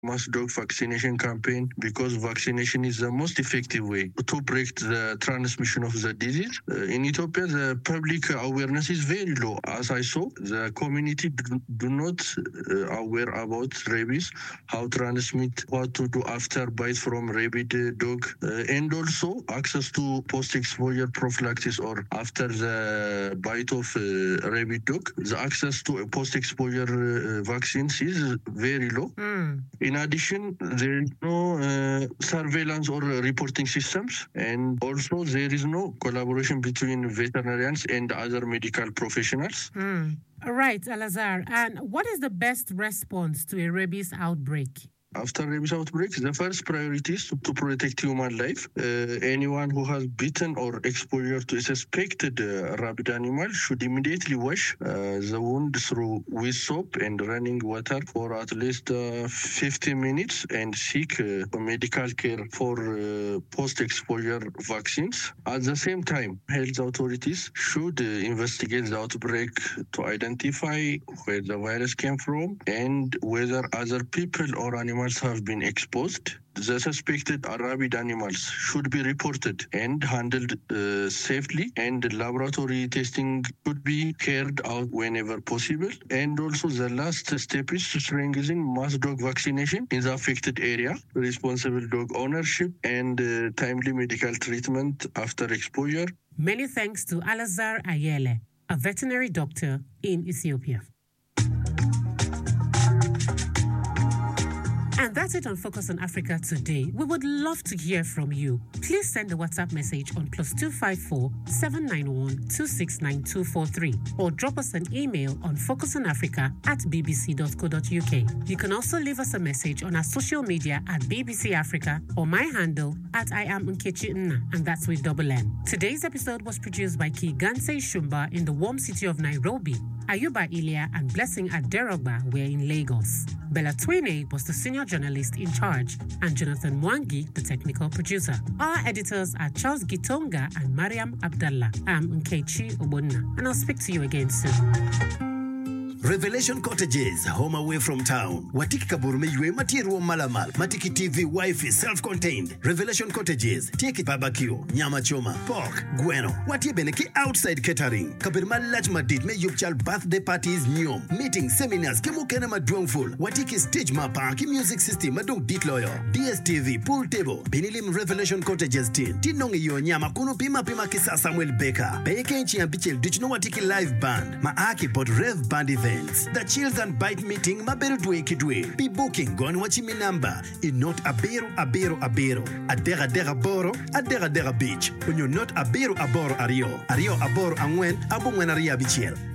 mass dog vaccination campaign because vaccination is the most effective way to break the transmission of the disease. In Ethiopia, the public awareness is very low. As I saw, the community do not aware about rabies, how transmit, what to do after bite from rabid dog, and also access to post-exposure prophylaxis or after the bite of rabid dog. The access to post-exposure vaccines is very low. In addition, there is no surveillance or reporting systems, and also there is no collaboration between veterinarians and other medical professionals. All right, Alazar. And what is the best response to a rabies outbreak? After rabies outbreak, the first priority is to protect human life. Anyone who has bitten or exposure to a suspected rabid animal should immediately wash the wound with soap and running water for at least 15 minutes and seek medical care for post-exposure vaccines. At the same time, health authorities should investigate the outbreak to identify where the virus came from and whether other people or animals have been exposed. The suspected rabid animals should be reported and handled safely, and laboratory testing should be carried out whenever possible. And also the last step is to strengthen mass dog vaccination in the affected area, responsible dog ownership, and timely medical treatment after exposure. Many thanks to Alazar Ayele, a veterinary doctor in Ethiopia. And that's it on Focus on Africa today. We would love to hear from you. Please send a WhatsApp message on +254 791 269243 or drop us an email on focusonafrica@bbc.co.uk. You can also leave us a message on our social media at BBC Africa or my handle at I am Nkechi Nna, and that's with double N. Today's episode was produced by Kiganse Shumba in the warm city of Nairobi. Ayuba Ilya and Blessing Aderogba were in Lagos. Bella Twine was the senior journalist in charge, and Jonathan Mwangi, the technical producer. Our editors are Charles Gitonga and Mariam Abdallah. I'm Nkechi Obonna, and I'll speak to you again soon. Revelation Cottages, home away from town. Watiki kaburume yue matiru malamal. Matiki TV wifi self-contained. Revelation Cottages, tiki barbecue, nyama choma, pork, gueno. Wati beneki outside catering. Kabirma lach madit me yupchal birthday parties nyom. Meetings, seminars, kemu kena madwongful. Watiki stage mapa, ki music system madung dit lawyer. DSTV, pool table. Benilim Revelation Cottages tin. Tinongi yo nyama kuno pima kisa Samuel Baker. Peke nchi ambichel dichno watiki live band. Maaki pot rev band event. The Chills and Bite meeting maberu dwe kidwe. Be booking gone wachimi number. In not abero. Adera boro. Adera beach. When you're not abero aboro ario. Ario aboro angwen. Abungwen aria bichel.